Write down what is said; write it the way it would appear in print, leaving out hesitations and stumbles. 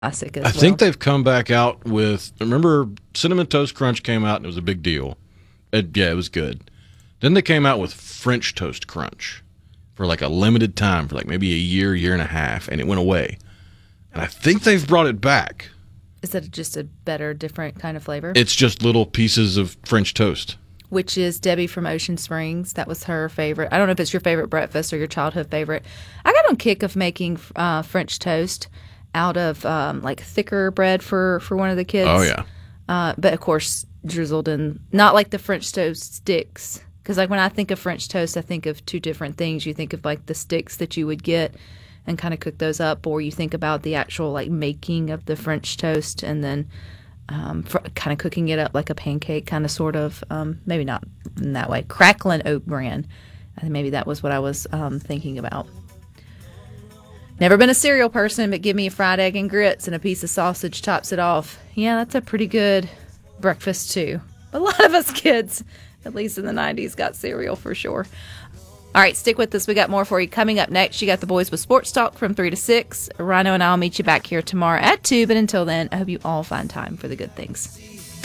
classic as I well. think they've come back out with. Remember, Cinnamon Toast Crunch came out and it was a big deal. It was good. Then they came out with French Toast Crunch for like a limited time, for like maybe a year and a half, and it went away. And I think they've brought it back. Is that just a better, different kind of flavor? It's just little pieces of French toast. Which is Debbie from Ocean Springs. That was her favorite. I don't know if it's your favorite breakfast or your childhood favorite. I got on kick of making French toast out of like thicker bread for one of the kids. Oh, yeah. But of course, drizzled in, not like the French toast sticks. Because like when I think of French toast, I think of two different things. You think of like the sticks that you would get and kind of cook those up, or you think about the actual like making of the French toast and then kind of cooking it up like a pancake, kind of sort of, maybe not in that way. Crackling oat bran. I think maybe that was what I was thinking about. Never been a cereal person, but give me a fried egg and grits and a piece of sausage tops it off. Yeah, that's a pretty good breakfast too. A lot of us kids, at least in the 90s, got cereal for sure. All right, stick with us. We got more for you. Coming up next, you got the boys with Sports Talk from 3 to 6. Rhino and I will meet you back here tomorrow at 2. But until then, I hope you all find time for the good things.